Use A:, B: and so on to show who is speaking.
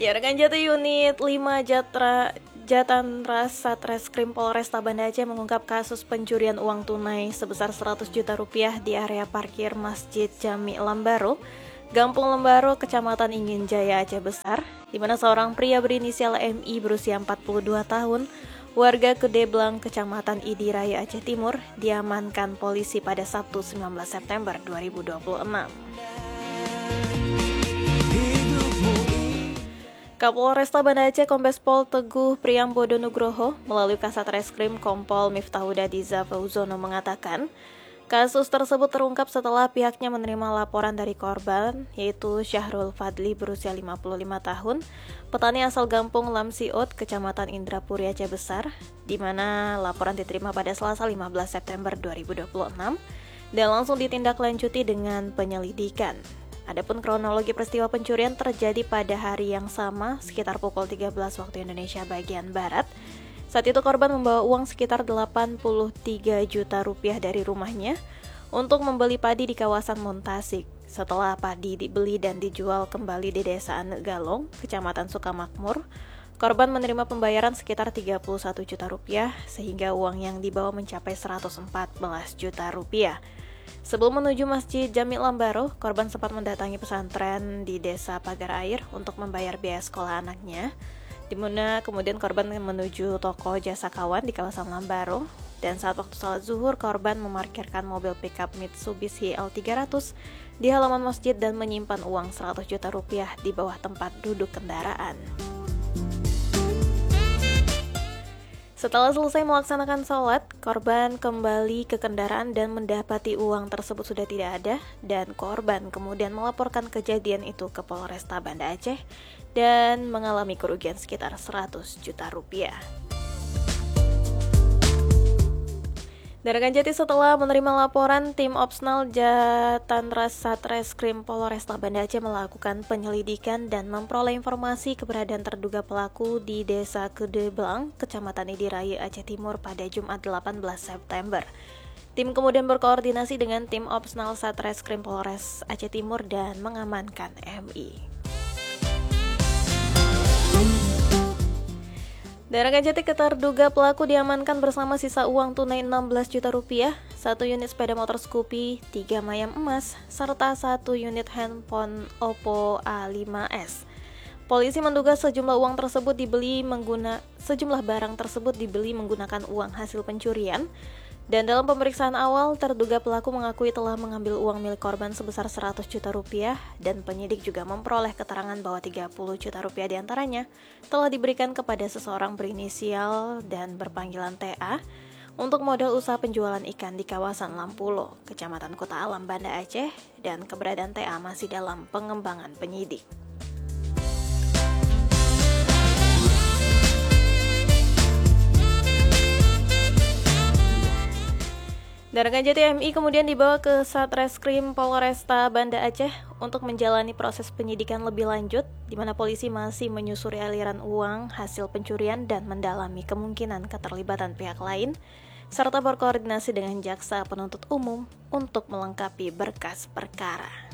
A: Ya, rekan Jati Unit 5 Jatanras Satreskrim Polresta Banda Aceh mengungkap kasus pencurian uang tunai sebesar 100 juta rupiah di area parkir Masjid Jami Lambaro, Gampung Lembaro, Kecamatan Ingin Jaya, Aceh Besar, di mana seorang pria berinisial MI berusia 42 tahun, warga Kedeblang, Kecamatan Idi Raya, Aceh Timur, diamankan polisi pada Sabtu 19 September 2026. Kapolresta Banda Aceh Kombes Pol Teguh Priambodo Nugroho melalui Kasat Reskrim Kompol Miftahuda Diza Fauzono mengatakan, kasus tersebut terungkap setelah pihaknya menerima laporan dari korban, yaitu Syahrul Fadli berusia 55 tahun, petani asal Gampung Lamsiot, Kecamatan Indrapuri, Aceh Besar, di mana laporan diterima pada Selasa 15 September 2026 dan langsung ditindaklanjuti dengan penyelidikan. Adapun kronologi peristiwa pencurian terjadi pada hari yang sama sekitar pukul 13 waktu Indonesia bagian Barat. Saat itu korban membawa uang sekitar 83 juta rupiah dari rumahnya untuk membeli padi di kawasan Montasik. Setelah padi dibeli dan dijual kembali di Desa Ane Galong, Kecamatan Sukamakmur, korban menerima pembayaran sekitar 31 juta rupiah sehingga uang yang dibawa mencapai 114 juta rupiah. Sebelum menuju Masjid Jami Lambaro, korban sempat mendatangi pesantren di Desa Pagar Air untuk membayar biaya sekolah anaknya. Di mana kemudian korban menuju toko jasa kawan di kawasan Lambaro, dan saat waktu salat zuhur korban memarkirkan mobil pickup Mitsubishi L300 di halaman masjid dan menyimpan uang 100 juta rupiah di bawah tempat duduk kendaraan. Setelah selesai melaksanakan sholat, korban kembali ke kendaraan dan mendapati uang tersebut sudah tidak ada, dan korban kemudian melaporkan kejadian itu ke Polresta Banda Aceh dan mengalami kerugian sekitar 100 juta rupiah. Dan rekan Jati, setelah menerima laporan, tim Opsnal Jatanras Satreskrim Polresta Banda Aceh melakukan penyelidikan dan memperoleh informasi keberadaan terduga pelaku di Desa Kedeblang, Kecamatan Idi Raya, Aceh Timur pada Jumat 18 September. Tim kemudian berkoordinasi dengan tim Opsnal Satreskrim Polres Aceh Timur dan mengamankan MI. Dan rekan Jati, terduga pelaku diamankan bersama sisa uang tunai 16 juta rupiah, 1 unit sepeda motor Scoopy, 3 mayam emas, serta 1 unit handphone Oppo A5s. Polisi menduga sejumlah barang tersebut dibeli menggunakan uang hasil pencurian. Dan dalam pemeriksaan awal, terduga pelaku mengakui telah mengambil uang milik korban sebesar 100 juta rupiah dan penyidik juga memperoleh keterangan bahwa 30 juta rupiah diantaranya telah diberikan kepada seseorang berinisial dan berpanggilan TA untuk modal usaha penjualan ikan di kawasan Lampulo, Kecamatan Kota Alam, Banda Aceh, dan keberadaan TA masih dalam pengembangan penyidik. Dan rekan Jati, MI kemudian dibawa ke Satreskrim Polresta Banda Aceh untuk menjalani proses penyidikan lebih lanjut, di mana polisi masih menyusuri aliran uang hasil pencurian dan mendalami kemungkinan keterlibatan pihak lain, serta berkoordinasi dengan jaksa penuntut umum untuk melengkapi berkas perkara.